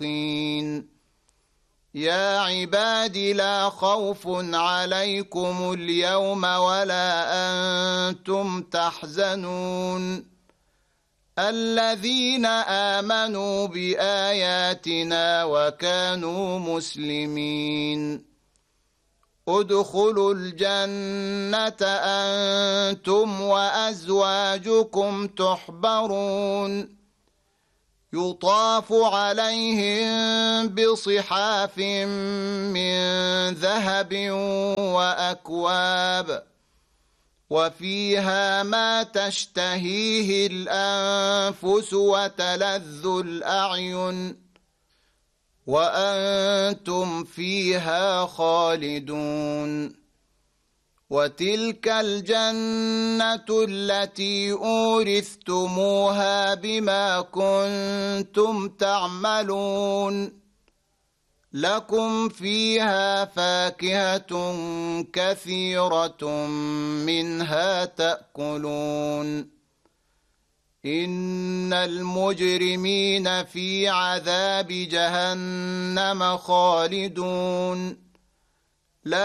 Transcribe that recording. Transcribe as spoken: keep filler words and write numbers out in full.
يا عباد لا خوف عليكم اليوم ولا أنتم تحزنون الذين آمنوا بآياتنا وكانوا مسلمين ادخلوا الجنة أنتم وأزواجكم تحبرون يطاف عليهم بصحاف من ذهب وأكواب وفيها ما تشتهيه الأنفس وتلذ الأعين وأنتم فيها خالدون وتلك الجنة التي أورثتموها بما كنتم تعملون لكم فيها فاكهة كثيرة منها تأكلون إن المجرمين في عذاب جهنم خالدون